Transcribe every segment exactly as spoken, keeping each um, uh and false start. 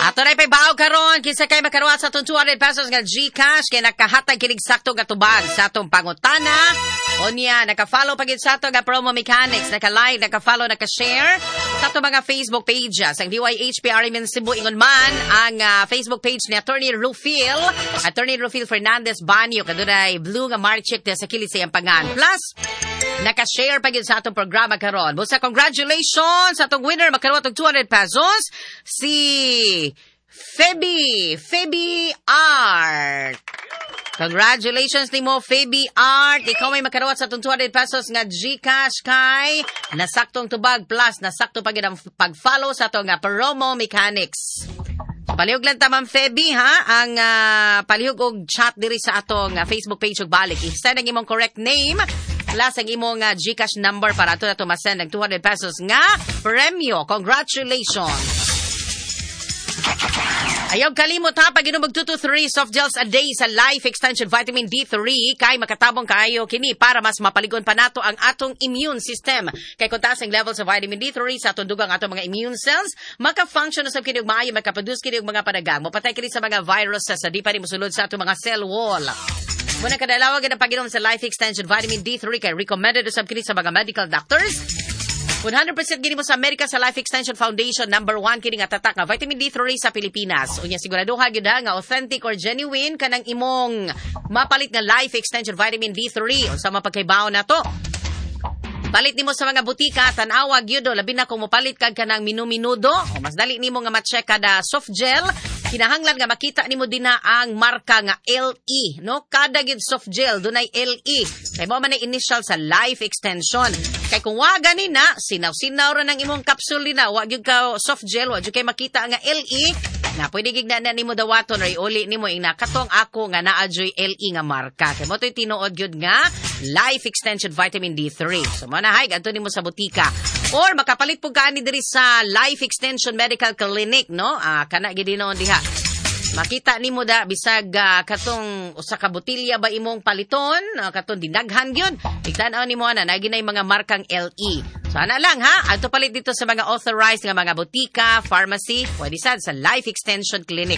Ato na ipabaw karon kinsa kay makaruat sa atong two hundred pesos nga GCash kay nakahatag kinig sakto nga tubag sa atong pangutana. Onya naka-follow pagid sa ato nga promo mechanics, naka-like, naka-follow, naka-share sa atong mga Facebook pages. Ang D Y H P R M Cebu ingon man ang uh, Facebook page ni Attorney Rufil, Attorney Rufil Fernandez Banyo kadunay blue nga mark check sa kilid sa iyang pangan. Plus naka-share pagid sa atong programa karon. Busa congratulations sa atong winner makaruat og two hundred pesos si Feby, Feby Art. Congratulations ni mo, Feby Art. Ikaw may makarawat sa two hundred pesos nga GCash kay nasaktong tubag plus nasakto pagid ang pag-follow sa atong nga promo mechanics. Palihog lang ta, Ma'am Feby, ha? Ang uh, palihog og chat diri sa atong uh, Facebook page ug balik. I-send ang imong correct name plus ang imong uh, GCash number para ato na to masend ang two hundred pesos nga premyo. Congratulations! Ayaw kalimot ha, pag inumog two to three soft gels a day sa Life Extension Vitamin D three, kay makatabong kaayo kini para mas mapaligon pa nato ang atong immune system. Kay kung taas ang level sa vitamin D three sa atong dugang atong mga immune cells, maka-function na sa kini og maayo, makaproduce kini og mga padagang, mapatay kini sa mga viruses sa di pa rin musulod sa atong mga cell wall. Muna kadalawag na pag-inom sa Life Extension Vitamin D three kay recommended usab kini sa mga medical doctors. one hundred percent gini mo sa America sa Life Extension Foundation, number one kini nga tatak nga vitamin D three sa Pilipinas. Unya siguraduha gyud nga authentic or genuine kanang imong mapalit nga Life Extension Vitamin D three. Unsa mapagkaybaon nato? Palit nimo sa mga butika, tan-awa gyud labi na kung mopalit kag kanang minu-minudo o mas dali nimo nga ma-check kada soft gel. Kinahanglan nga makita nimo din na ang marka nga L E, no? Kada gid soft gel dunay L E. Kay mao man ay initial sa Life Extension. Kay kung wa gani na, sinaw-sinaw ra nang imong capsule na, wa gyud ka soft gel, wa gyud kay makita nga L E, na pwede gid na nimo dawaton or iuli nimo ing nakatong ako nga naa joy L E nga marka. Kay mo toy tinuod gyud nga Life Extension Vitamin D three. So mo na hay adto nimo sa butika. Or makapalit pug kaani diri sa Life Extension Medical Clinic, no? Ah, kana gid dinon diha. Makita nimo da bisag uh, katong usa ka botilya ba imong paliton, uh, katong dinaghan gyud. Tigtan-aw nimo ana naginay mga markang L E. So ana lang ha, adto palit dito sa mga authorized nga mga botika, pharmacy, pwede sad sa Life Extension Clinic.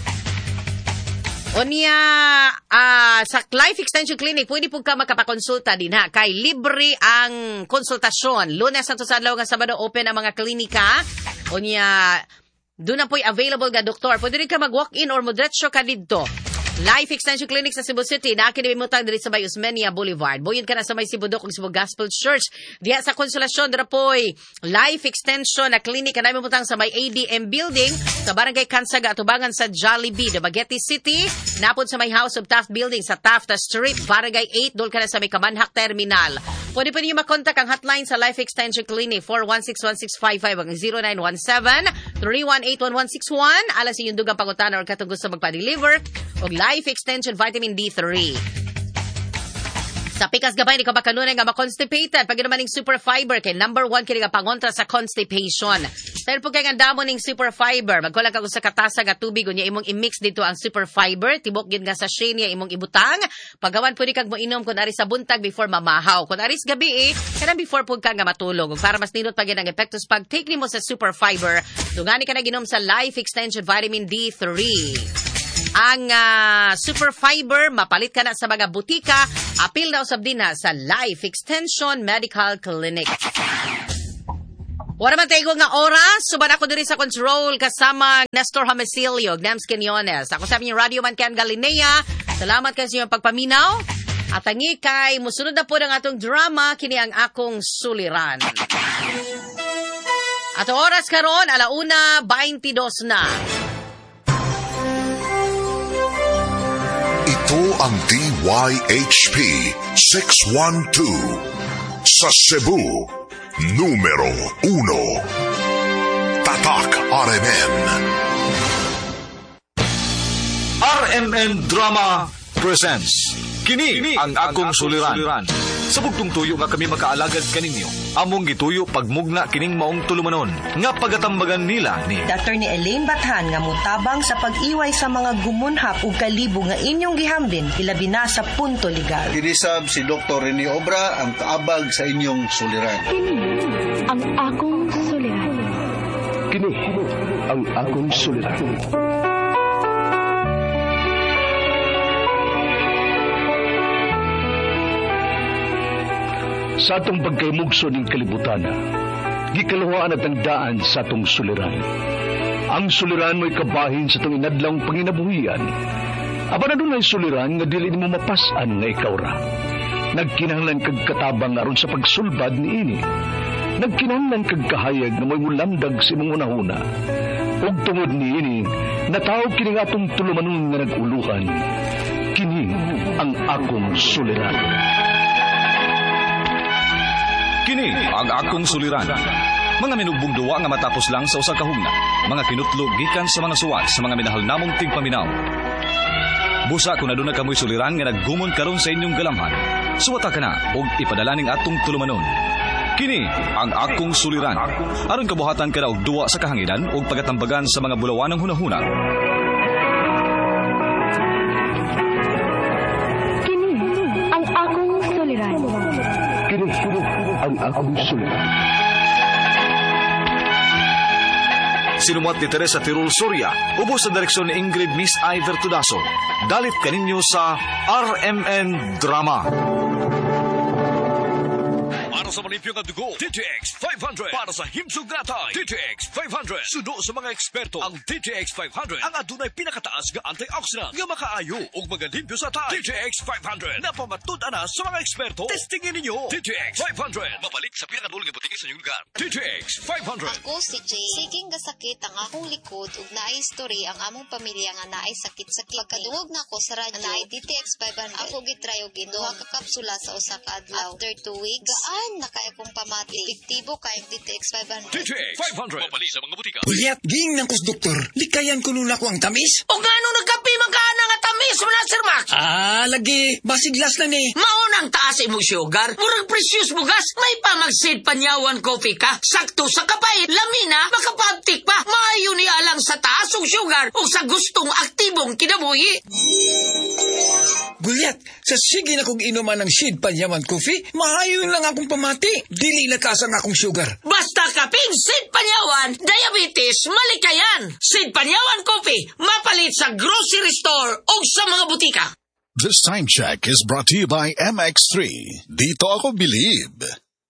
Onya, uh, sa Life Extension Clinic, pwede po ka makapakonsulta din ha. Kay libre ang konsultasyon. Lunes at sa adlaw nga Sabado open ang mga klinika. Onya, doon na po'y available nga doktor. Pwede rin ka mag-walk-in or modretso ka dito. Life Extension Clinic sa Cebu City. Nakinimimutang diri sa may Osmeña Boulevard. Buyon ka na sa may Sibudok ug Cebu Gospel Church. Diya sa konsolasyon, dira po'y Life Extension na clinic. Kanamimutang sa may A D M Building. Sa Barangay Kansaga, atubangan sa Jollibee, Dumaguete City. Napod sa may House of Taft Building sa Taft Street, Barangay eight. Doon ka na sa may Kamanhak Terminal. Pwede pa niyo makontak ang hotline sa Life Extension Clinic four one six one six five five ang zero nine one seven three one eight one one six one. Alas inyong dugang pangutana or katong gusto magpa-deliver o Life Extension Vitamin D three. Sa pikas gabay ni kabakanunay nga ma-constipated pag naman ning super fiber kay number one kini nga pangontra sa constipation. Dahil po kay nga damo ning super fiber, magkulang kag usa ka tasa nga tubig unya imong i-mix dito ang super fiber, tibok gyud nga sachet niya imong ibutang. Pagawan pud kag moinom kun ari sa buntag before mamahaw. Kun ari sa gabi eh, kanang before pud ka nga matulog. Ug para mas nindot pa gyud ang epektos pag take nimo sa super fiber, dungani ka na ginom sa Life Extension Vitamin D three. Ang uh, super fiber, mapalit ka na sa mga butika, apil na usab din na sa Life Extension Medical Clinic. Wala man tayo nga oras, suban ako diri sa control kasama Nestor Hamecilio, Gnems Quinones. Ako sa inyong Radio Man Ken Galinea. Salamat kasi yung pagpaminaw. At ang ikay, musunod na po ng atong drama, kini ang akong suliran. At oras karon, alauna, twenty-two na. Ito ang D Y H P six one two sa Cebu, numero uno. Tatak R M N. R M N Drama presents Kini, Kini ang akong suliran. suliran. Sa bugtong tuyo nga kami makaalagad kaninyo, among gituyo pagmugna kining maong tulumanon nga pagatambagan nila ni Doctor ni Elaine Bathan nga mutabang sa pag-iway sa mga gumunhap ug kalibo nga inyong gihambin ilabi na sa punto legal. Dinisab si Doktor Rene Obra ang kaabag sa inyong suliran. Kini ang akong suliran. Kini Kini ang akong suliran. Sa atong pagkaymugso ng kalibutan, gikalawaan at ang daan sa atong suliran. Ang suliran mo'y kabahin sa itong inadlang panginabuhian. Aba na doon ay suliran nga dili mo mapasan nga ikaw ra. Nagkinahanglan kag katabang aron sa pagsulbad ni ini. Nagkinahanglan kag kahayag na mo'y mulamdag si mong unahuna. Ug tungod ni ini, natawag kini nga atong tulumanon nga naguluhan. Kini ang akong suliran. Kini ang akong suliran. Mga minugbong duwa nga matapos lang sa usa ka hugna. Mga kinutlog gikan sa mga suwat sa mga minahal namong tigpaminaw. Busa kung aduna kamoy suliran nga naggumon karon sa inyong galamhan. Suwata ka na og ipadala ning atong tulumanon. Kini ang akong suliran. Aron kabuhatan ka na og duwa sa kahanginan og pagatambagan sa mga bulawanang hunahuna. Kini ang akong suliran. Kini ang akong suliran. Sinumat ni Teresa Tirul Soria, ubos sa direksyon ni Ingrid Miss Iver Tudaso. Dalit kaninyo sa R M N Drama. Para sa malipyo nga dugo, D T X five hundred. Para sa himsog natay, D T X five hundred. Sudo sa mga eksperto, ang D T X five hundred ang adunay pinakataas nga antioxidant nga makaayo ug magalimpyo sa tay. D T X five hundred napamatud-an na sa mga eksperto. Testingin ninyo. D T X five hundred mabalik sa pinakadulong nga butika sa inyong lugar. D T X five hundred. Ako si Jay. Siging gasakit ang akong likod ug naay story ang among pamilya nga naay sakit-sakit. Pagkadungog na ko sa radyo naay D T X five hundred. Ako gitry og duha ka kapsula sa usa ka adlaw. After two weeks, gaan na kay akong pamati. Epektibo kay D T X five hundred. D T X five hundred mabalik sa mga butika. Ulyat, ging ng kus doktor. Likayan ko nula ko ang tamis. O gano nagkapi magkana nga tamis mo na, Sir Max? Ah, lagi. Basiglas na ni. Maunang taas imong sugar. Murag precious mo gas. May pamagsid panyawan coffee ka. Sakto sa kapay. Lamina, makapabtik pa. Maayo ni alang sa taas og sugar o sa gustong aktibong kinabuhi. Gulyat, sa sige na kong inuman ng Shid Panyaman Coffee, maayon lang akong pamati. Dili lakas ang akong sugar. Basta kaping Sid Panyawan, diabetes, malikayan. Sid Panyawan Coffee, mapalit sa grocery store o sa mga butika. This time check is brought to you by M X three. Dito ako bilib.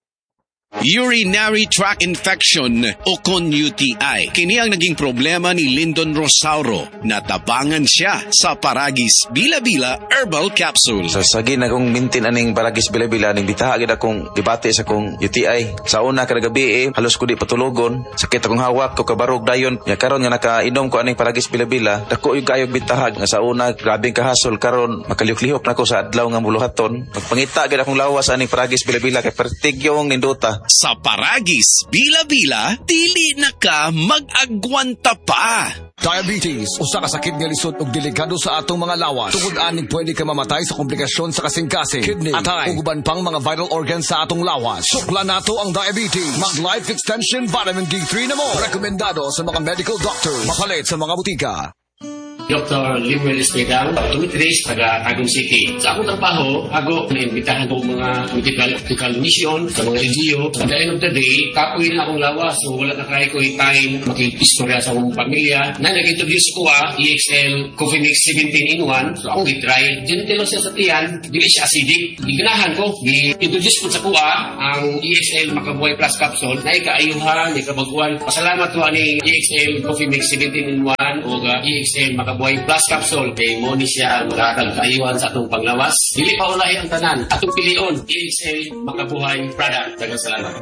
Urinary tract infection o con U T I. Kini ang naging problema ni Lyndon Rosauro. Natabangan siya sa Paragis Bila-Bila Herbal Capsule. Sa sagi na kong mintin aning Paragis Bila-Bila, ning bitahagid akong debate sa kong U T I. Sa una kada gabi eh, halos ko di patulogon. Sakit akong hawak ko kabarog dayon. Nya karon nga nakainom ko aning Paragis Bila-Bila, dako yung kayog bitahag. Nga sa una, grabing kahasol karon. Makaliyok-lihok na ko sa adlaw nga muluhaton. Magpangita agad akong lawas aning Paragis Bila-Bila kay pertigyong nindota. Sa Paragis Bila-Bila, dili na ka mag-agwanta pa. Diabetes, usa ka sakit nga lisod ug delikado sa atong mga lawas. Tungod aning pwede ka mamatay sa komplikasyon sa kasing-kasing, kidney, atay, ug uban pang mga vital organs sa atong lawas. Sukla nato ang diabetes. Mag Life Extension Vitamin D three na mo. Rekomendado sa mga medical doctors. Mapalit sa mga butika. Doctor Limuel Espegal, optometrist, taga Tagum City. Sa akong trabaho, ako naimbitahan ko mga medical, medical mission sa mga L G U. At the end of the day, kapoy na akong lawas. So wala na kaya ko yung time makikistorya sa akong pamilya. Na nag-introduce ko ah, E X L Coffee Mix seventeen in one. So akong gitry. Gentle siya sa tiyan, hindi siya acidic. Iganahan ko, i-introduce ko sa kuha ang E X L Makabuhay Plus Capsule. Na ikaayuhan, ikabaguan. Pasalamat ko ani E X L Coffee Mix seventeen in one o uh, E X L Makabuhay Plus Capsule kay mo ni siya makakagkayuhan sa atong panglawas. Dili pa ulay ang tanan. Atong pilion, E X L Makabuhay product. Daghang salamat.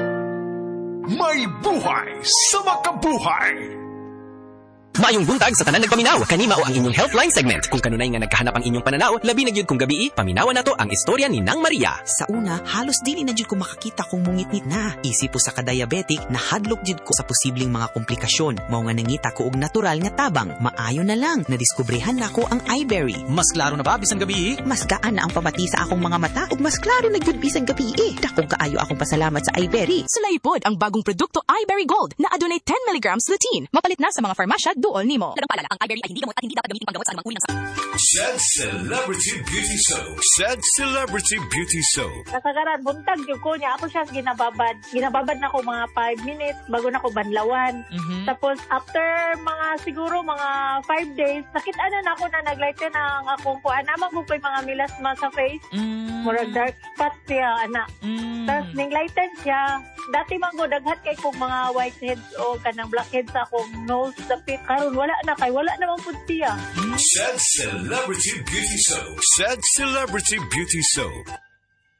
May buhay sa makabuhay. Maayong buntag sa tanan nagpaminaw. Kanima o ang inyong Healthline segment. Kung kanunay nga nagkahanap ang inyong pananaw, labi na gyud kung gabi, paminawan nato ang istorya ni Nang Maria. Sa una, halos dili na gyud ko makakita kung mungitnit na. Isip po sa ka-diabetic, nahadlok gyud ko sa posibleng mga komplikasyon. Mao nga nangita ko og natural nga tabang. Maayo na lang, nadiskubrihan na ko ang iBerry. Mas klaro na ba bisan gabi? Mas gaan na ang pamati sa akong mga mata ug mas klaro na gyud bisan gabi. Dakong kaayo akong pasalamat sa iBerry. Sulaipod ang bagong produkto iBerry Gold na adunay ten milligrams lutein. Mapalit na sa mga farmasya duol nimo. Lagang paalala, ang iBerry ay hindi gamot at hindi dapat gamitin panggamot sa anumang uri ng sakit. Said Celebrity Beauty Soap. Said Celebrity Beauty Soap. Kasagaran, buntag yung ko niya. Ako siya ginababad. Ginababad na ko mga five minutes bago na ko banlawan. Mm-hmm. Tapos, after mga siguro mga five days, nakita na na ako na naglighten na ang akong kuha. Naman ko pa mga milasma sa face. Mm-hmm. Murag dark spot siya, anak. Mm-hmm. Tapos, ninglighten siya. Dati man ko, daghat kay kong mga whiteheads o kanang blackheads sa akong nose, dapit. Karon wala na kay, wala naman po siya. Said Celebrity Beauty Soap. Said Celebrity Beauty Soap.